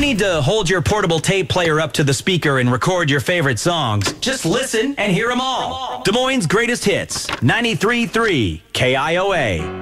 need to hold your portable tape player up to the speaker and record your favorite songs. Just listen and hear them all. Des Moines' greatest hits, 93.3 KIOA.